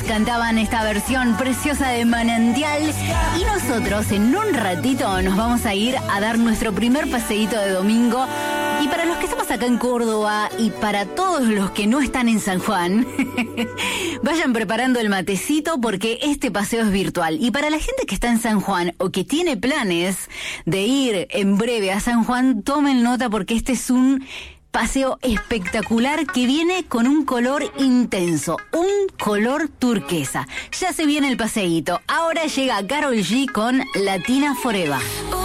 cantaban esta versión preciosa de Manantial y nosotros en un ratito nos vamos a ir a dar nuestro primer paseíto de domingo. Y para los que estamos acá en Córdoba y para todos los que no están en San Juan, vayan preparando el matecito porque este paseo es virtual. Y para la gente que está en San Juan o que tiene planes de ir en breve a San Juan, tomen nota porque este es un paseo espectacular que viene con un color intenso, un color turquesa. Ya se viene el paseíto. Ahora llega Karol G con Latina Forever.